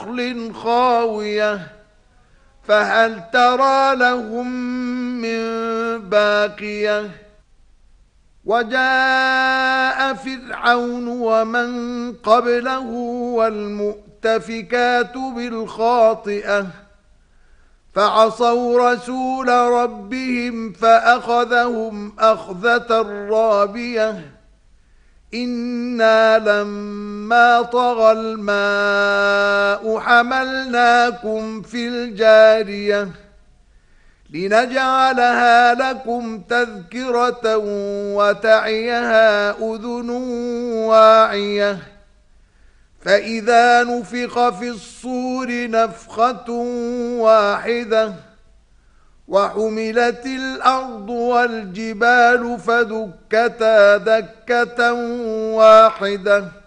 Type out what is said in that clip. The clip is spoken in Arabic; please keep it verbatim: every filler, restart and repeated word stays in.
نخل خاوية فهل ترى لهم من باقية وجاء فرعون ومن قبله والمؤتفكات بالخاطئة فعصوا رسول ربهم فأخذهم أخذة رابية إنا لما طغى الماء حملناكم في الجارية لنجعلها لكم تذكرة وتعيها أذن واعية فإذا نفخ في الصور نفخة واحدة وحملت الأرض والجبال فدكتا دكة واحدة